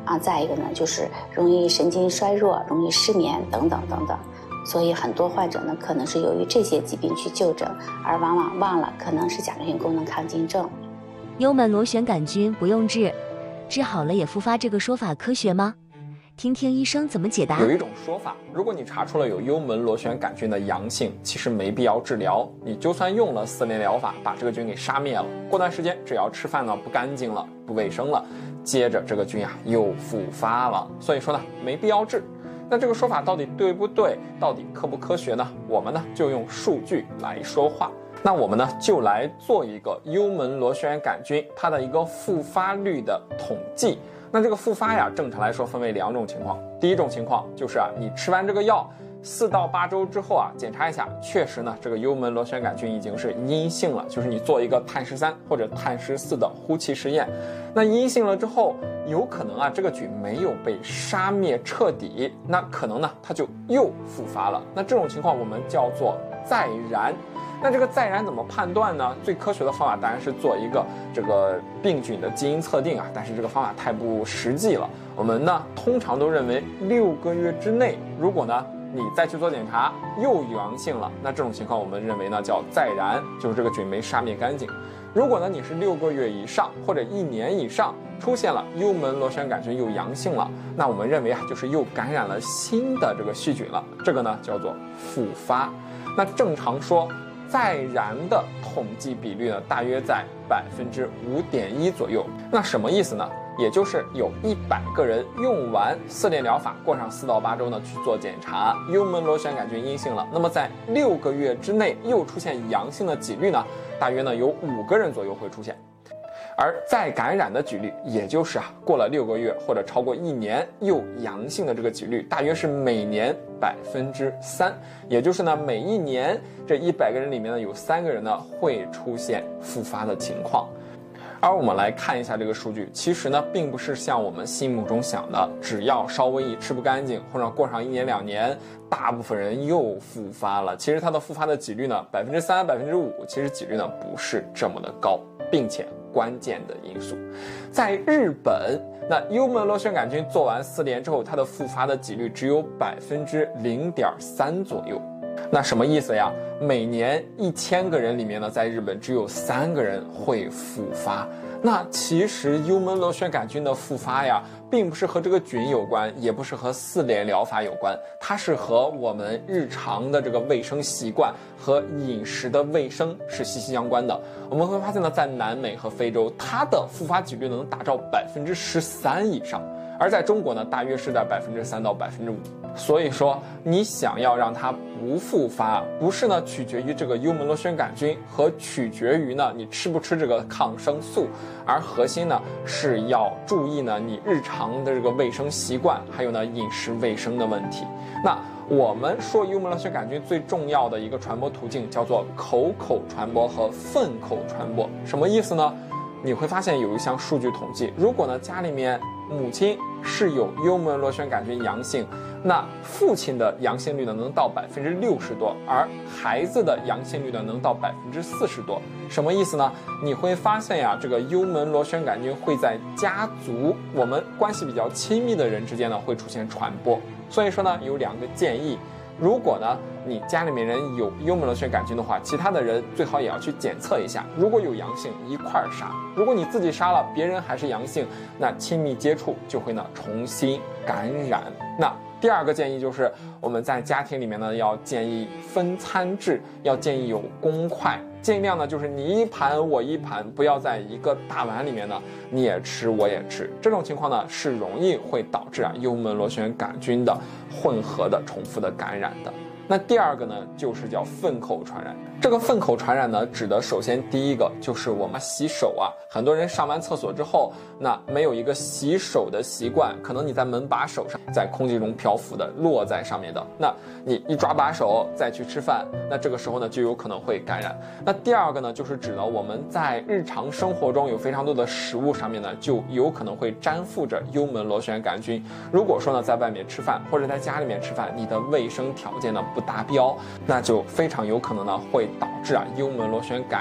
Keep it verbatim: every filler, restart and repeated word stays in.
啊，再一个呢就是容易神经衰弱、容易失眠等等等等。所以很多患者呢可能是由于这些疾病去就诊，而往往忘了可能是甲状腺功能亢进症。 幽门螺旋杆菌不用治，治好了也复发，这个说法科学吗？听听医生怎么解答。 有一种说法，如果你查出了有幽门螺旋杆菌的阳性，其实没必要治疗，你就算用了四联疗法把这个菌给杀灭了，过段时间只要吃饭呢不干净了、不卫生了，接着这个菌啊又复发了，所以说呢没必要治。那这个说法到底对不对？到底科不科学呢？我们呢就用数据来说话。那我们呢就来做一个幽门螺旋杆菌它的一个复发率的统计。那这个复发呀，正常来说分为两种情况。第一种情况就是啊，你吃完这个药四到八周之后啊，检查一下，确实呢这个幽门螺旋杆菌已经是阴性了，就是你做一个碳十三或者碳十四的呼气实验。那阴性了之后，有可能啊这个菌没有被杀灭彻底，那可能呢它就又复发了。那这种情况我们叫做再燃。那这个再燃怎么判断呢？最科学的方法当然是做一个这个病菌的基因测定啊，但是这个方法太不实际了。我们呢通常都认为六个月之内，如果呢你再去做检查又阳性了，那这种情况我们认为呢叫再燃，就是这个菌没杀灭干净。如果呢你是六个月以上或者一年以上出现了幽门螺旋杆菌又阳性了，那我们认为啊就是又感染了新的这个细菌了，这个呢叫做复发。那正常说再燃的统计比率呢，大约在百分之五点一左右。那什么意思呢？也就是有一百个人用完四联疗法，过上四到八周呢去做检查，幽门螺旋杆菌阴性了。那么在六个月之内又出现阳性的几率呢，大约呢有五个人左右会出现。而再感染的几率，也就是啊过了六个月或者超过一年又阳性的这个几率，大约是每年百分之三，也就是呢每一年这一百个人里面呢有三个人呢会出现复发的情况。而我们来看一下这个数据，其实呢并不是像我们心目中想的，只要稍微一吃不干净或者过上一年两年，大部分人又复发了。其实它的复发的几率呢百分之三、百分之五，其实几率呢不是这么的高，并且关键的因素，在日本，那幽门螺旋杆菌做完四联之后，它的复发的几率只有百分之零点三左右。那什么意思呀？每年一千个人里面呢，在日本只有三个人会复发。那其实幽门螺旋杆菌的复发呀，并不是和这个菌有关，也不是和四联疗法有关，它是和我们日常的这个卫生习惯和饮食的卫生是息息相关的。我们会发现呢，在南美和非洲，它的复发几率能达到百分之十三以上。而在中国呢，大约是在百分之三到百分之五。所以说，你想要让它不复发，不是呢取决于这个幽门螺旋杆菌，和取决于呢你吃不吃这个抗生素，而核心呢是要注意呢你日常的这个卫生习惯，还有呢饮食卫生的问题。那我们说幽门螺旋杆菌最重要的一个传播途径叫做口口传播和粪口传播，什么意思呢？你会发现有一项数据统计，如果呢家里面母亲是有幽门螺旋杆菌阳性，那父亲的阳性率呢能到百分之六十多，而孩子的阳性率呢能到百分之四十多。什么意思呢？你会发现呀，这个幽门螺旋杆菌会在家族我们关系比较亲密的人之间呢会出现传播。所以说呢，有两个建议。如果呢你家里面人有幽门螺旋杆菌的话，其他的人最好也要去检测一下，如果有阳性一块儿杀，如果你自己杀了别人还是阳性，那亲密接触就会呢重新感染。那第二个建议就是我们在家庭里面呢要建议分餐制，要建议有公筷，尽量呢就是你一盘我一盘，不要在一个大碗里面呢你也吃我也吃，这种情况呢是容易会导致啊幽门螺旋杆菌的混合的重复的感染的。那第二个呢就是叫粪口传染。这个粪口传染呢指的首先第一个就是我们洗手啊，很多人上完厕所之后那没有一个洗手的习惯，可能你在门把手上在空气中漂浮的落在上面的，那你一抓把手再去吃饭，那这个时候呢就有可能会感染。那第二个呢就是指呢我们在日常生活中有非常多的食物上面呢就有可能会沾附着幽门螺旋杆菌。如果说呢在外面吃饭或者在家里面吃饭，你的卫生条件呢不达标，那就非常有可能呢会导致啊幽门螺旋杆